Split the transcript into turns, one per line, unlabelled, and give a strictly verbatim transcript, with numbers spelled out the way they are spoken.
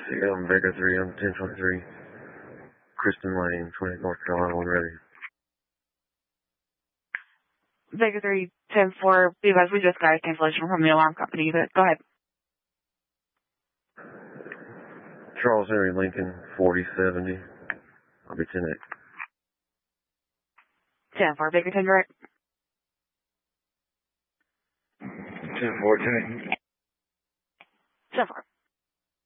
Yeah, I'm Vega three, I'm ten twenty-three. Kristen Lane, twenty North Carolina, one ready.
Vega three, ten four, be advised, we just got a cancellation from the alarm company, but go ahead.
Charles Henry Lincoln, forty seventy. I'll be ten eight.
ten four, Vega ten direct.
ten four, ten eight.
ten four.